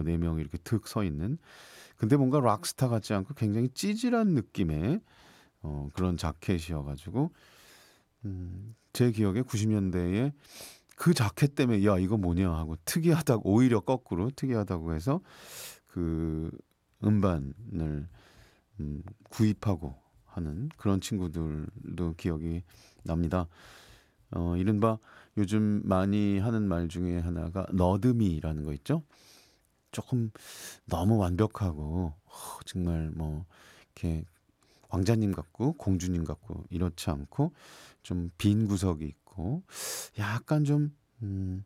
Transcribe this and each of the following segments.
네 명이 이렇게 득 서 있는. 근데 뭔가 락스타 같지 않고 굉장히 찌질한 느낌의 그런 자켓이어 가지고 제 기억에 90 년대에 그 자켓 때문에 '야 이거 뭐냐.' 하고 특이하다고 오히려 거꾸로 특이하다고 해서 그 음반을 구입하고 하는 그런 친구들도 기억이 납니다. 이른바 요즘 많이 하는 말 중에 하나가 너드미라는 거 있죠? 조금 너무 완벽하고 정말 뭐 이렇게 왕자님 같고 공주님 같고 이렇지 않고 좀 빈 구석이 있고 약간 좀 음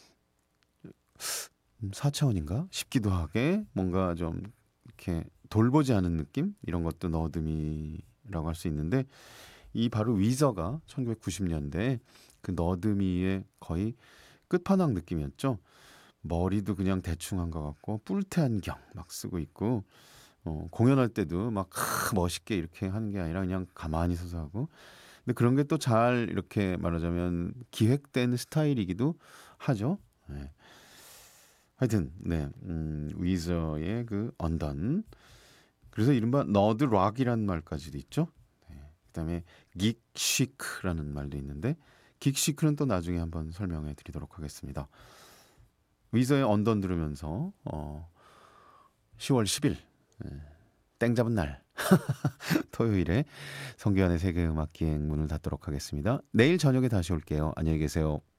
4차원인가 싶기도 하게 뭔가 좀 이렇게 돌보지 않은 느낌 이런 것도 너드미라고 할 수 있는데 이 바로 위저가 1990 년대에 그 너드미의 거의 끝판왕 느낌이었죠. 머리도 그냥 대충 한 것 같고 뿔테 안경 막 쓰고 있고 공연할 때도 막 멋있게 이렇게 하는 게 아니라 그냥 가만히 서서 하고 근데 그런 게 또 잘 이렇게 말하자면 기획된 스타일이기도 하죠. 네. 하여튼 네. 위저의 그 언던 그래서 이른바 너드 락이라는 말까지도 있죠. 네. 그다음에 긱 시크라는 말도 있는데 긱 시크는 또 나중에 한번 설명해 드리도록 하겠습니다. 위저의 언던 들으면서 10월 10일 땡 잡은 날 토요일에 성기환의 세계음악 기행 문을 닫도록 하겠습니다. 내일 저녁에 다시 올게요. 안녕히 계세요.